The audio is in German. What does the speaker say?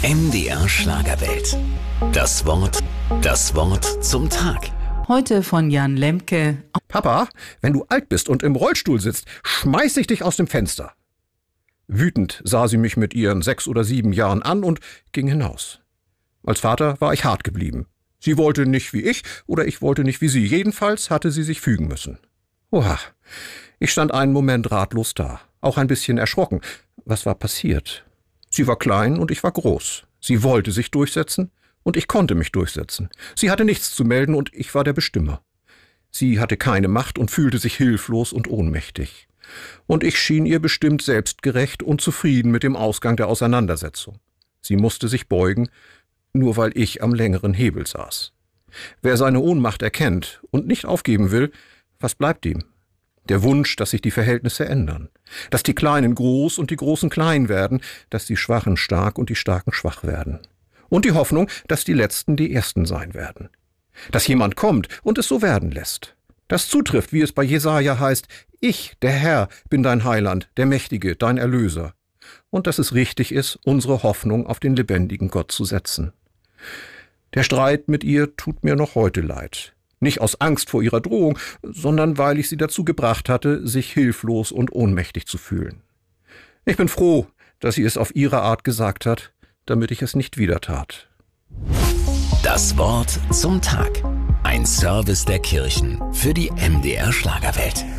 MDR Schlagerwelt. Das Wort zum Tag. Heute von Jan Lemke. Papa, wenn du alt bist und im Rollstuhl sitzt, schmeiß ich dich aus dem Fenster. Wütend sah sie mich mit ihren 6 oder 7 Jahren an und ging hinaus. Als Vater war ich hart geblieben. Sie wollte nicht wie ich oder ich wollte nicht wie sie. Jedenfalls hatte sie sich fügen müssen. Oha, ich stand einen Moment ratlos da, auch ein bisschen erschrocken. Was war passiert? Sie war klein und ich war groß. Sie wollte sich durchsetzen und ich konnte mich durchsetzen. Sie hatte nichts zu melden und ich war der Bestimmer. Sie hatte keine Macht und fühlte sich hilflos und ohnmächtig. Und ich schien ihr bestimmt selbstgerecht und zufrieden mit dem Ausgang der Auseinandersetzung. Sie musste sich beugen, nur weil ich am längeren Hebel saß. Wer seine Ohnmacht erkennt und nicht aufgeben will, was bleibt ihm? Der Wunsch, dass sich die Verhältnisse ändern, dass die Kleinen groß und die Großen klein werden, dass die Schwachen stark und die Starken schwach werden. Und die Hoffnung, dass die Letzten die Ersten sein werden. Dass jemand kommt und es so werden lässt. Das zutrifft, wie es bei Jesaja heißt: Ich, der Herr, bin dein Heiland, der Mächtige, dein Erlöser. Und dass es richtig ist, unsere Hoffnung auf den lebendigen Gott zu setzen. Der Streit mit ihr tut mir noch heute leid. Nicht aus Angst vor ihrer Drohung, sondern weil ich sie dazu gebracht hatte, sich hilflos und ohnmächtig zu fühlen. Ich bin froh, dass sie es auf ihre Art gesagt hat, damit ich es nicht wieder tat. Das Wort zum Tag. Ein Service der Kirchen für die MDR Schlagerwelt.